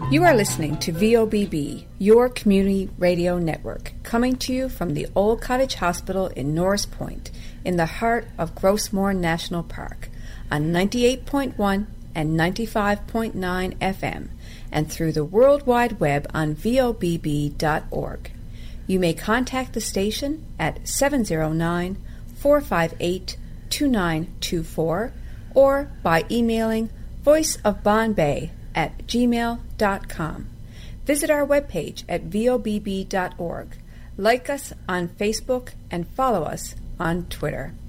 You are listening to VOBB, your community radio network, coming to you from the Old Cottage Hospital in Norris Point, in the heart of Grossmoor National Park, on 98.1 and 95.9 FM, and through the World Wide Web on vobb.org. You may contact the station at 709-458-2924 or by emailing voiceofbombay@gmail.com. Visit our webpage at vobb.org. Like us on Facebook and follow us on Twitter.